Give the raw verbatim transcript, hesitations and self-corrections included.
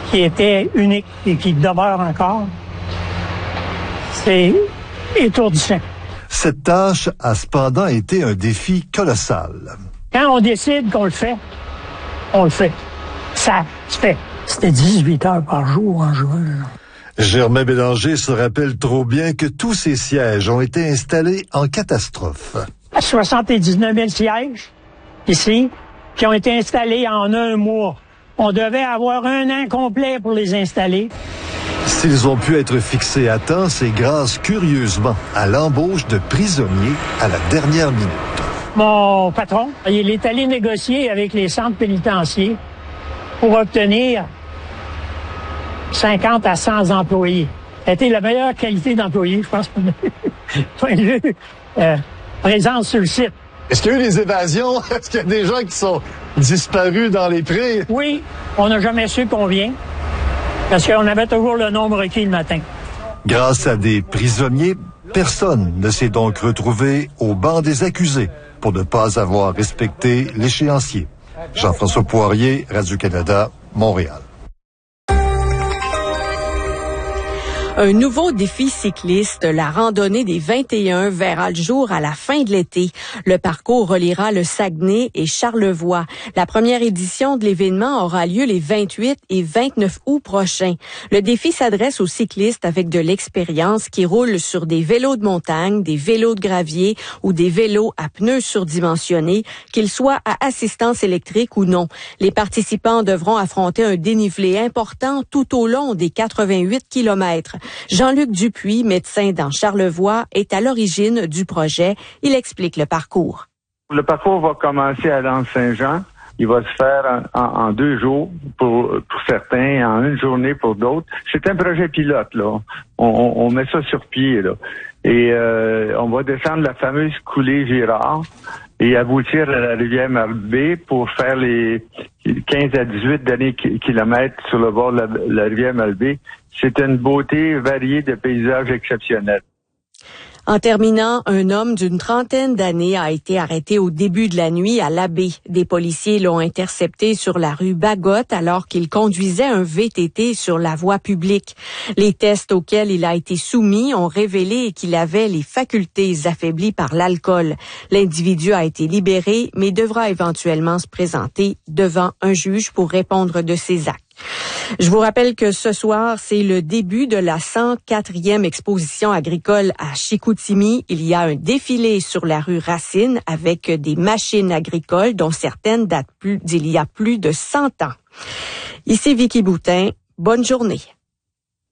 qui était unique et qui demeure encore. C'est étourdissant. Cette tâche a cependant été un défi colossal. Quand on décide qu'on le fait, on le fait. Ça se fait. C'était dix-huit heures par jour en juin. Germain Bélanger se rappelle trop bien que tous ces sièges ont été installés en catastrophe. soixante-dix-neuf mille sièges, ici, qui ont été installés en un mois. On devait avoir un an complet pour les installer. S'ils ont pu être fixés à temps, c'est grâce, curieusement, à l'embauche de prisonniers à la dernière minute. Mon patron, il est allé négocier avec les centres pénitentiaires pour obtenir cinquante à cent employés. C'était la meilleure qualité d'employés, je pense, point de vue euh, présence sur le site. Est-ce qu'il y a eu des évasions? Est-ce qu'il y a des gens qui sont disparus dans les prés? Oui, on n'a jamais su combien, parce qu'on avait toujours le nombre requis le matin. Grâce à des prisonniers, personne ne s'est donc retrouvé au banc des accusés pour ne pas avoir respecté l'échéancier. Jean-François Poirier, Radio-Canada, Montréal. Un nouveau défi cycliste, la randonnée des vingt et un, verra le jour à la fin de l'été. Le parcours reliera le Saguenay et Charlevoix. La première édition de l'événement aura lieu les vingt-huit et vingt-neuf août prochains. Le défi s'adresse aux cyclistes avec de l'expérience qui roulent sur des vélos de montagne, des vélos de gravier ou des vélos à pneus surdimensionnés, qu'ils soient à assistance électrique ou non. Les participants devront affronter un dénivelé important tout au long des quatre-vingt-huit kilomètres. Jean-Luc Dupuis, médecin dans Charlevoix, est à l'origine du projet. Il explique le parcours. Le parcours va commencer à l'Anse-Saint-Jean. Il va se faire en, en, en deux jours pour, pour certains, en une journée pour d'autres. C'est un projet pilote, là. On, on, on met ça sur pied, là. Et euh, on va descendre la fameuse coulée Girard et aboutir à la rivière Malbaie pour faire les quinze à dix-huit derniers kilomètres sur le bord de la, la rivière Malbaie. C'est une beauté variée de paysages exceptionnels. En terminant, un homme d'une trentaine d'années a été arrêté au début de la nuit à l'Abbé. Des policiers l'ont intercepté sur la rue Bagotte alors qu'il conduisait un V T T sur la voie publique. Les tests auxquels il a été soumis ont révélé qu'il avait les facultés affaiblies par l'alcool. L'individu a été libéré, mais devra éventuellement se présenter devant un juge pour répondre de ses actes. Je vous rappelle que ce soir, c'est le début de la cent quatrième exposition agricole à Chicoutimi. Il y a un défilé sur la rue Racine avec des machines agricoles dont certaines datent plus d'il y a plus de cent ans. Ici Vicky Boutin. Bonne journée.